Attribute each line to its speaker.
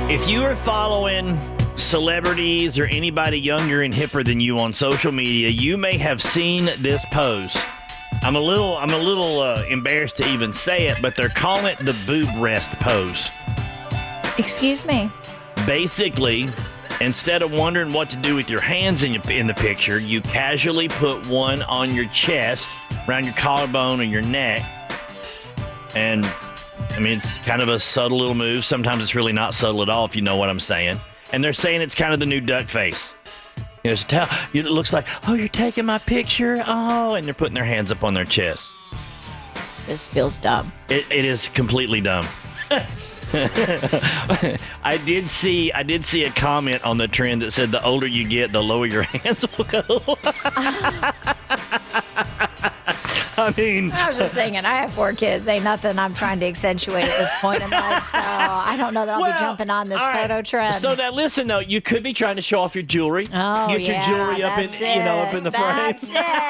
Speaker 1: If you are following celebrities or anybody younger and hipper than you on social media, you may have seen this pose. I'm a little embarrassed to even say it, but they're calling it the boob rest pose.
Speaker 2: Excuse me.
Speaker 1: Basically, instead of wondering what to do with your hands in the picture, you casually put one on your chest, around your collarbone or your neck. And, I mean, it's kind of a subtle little move. Sometimes it's really not subtle at all, if you know what I'm saying. And they're saying it's kind of the new duck face. You know, it looks like, oh, you're taking my picture? Oh, and they're putting their hands up on their chest.
Speaker 2: This feels dumb.
Speaker 1: It is completely dumb. I did see a comment on the trend that said the older you get, the lower your hands will go. I mean,
Speaker 2: I was just thinking, I have 4 kids. Ain't nothing I'm trying to accentuate at this point in life, so I don't know that I'll be jumping on this photo trend.
Speaker 1: So now, listen though, you could be trying to show off your jewelry.
Speaker 2: Oh,
Speaker 1: get your jewelry up in the frame.
Speaker 2: That's it.